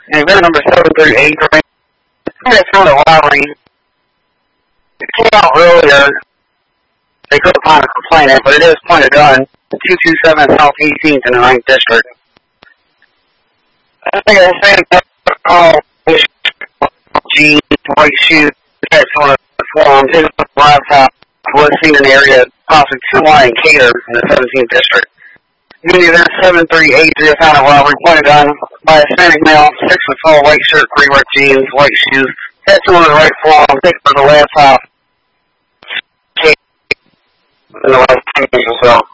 And event number 738, I found a lottery. It came out earlier. They could have found a complainant, but it is point of gun. 227 South 18th in the 9th District. I think I was saying jeans, white shoes, that's on a form. His laptop was seen in the area, possibly 2-line Cater in the 17th District. In the event 7383, I found a robbery point of gun by a Hispanic male, 6 foot tall, white shirt, green ripped jeans, white shoes, tattoo on the right forearm, pick for the laptop. In the last 10 minutes or so.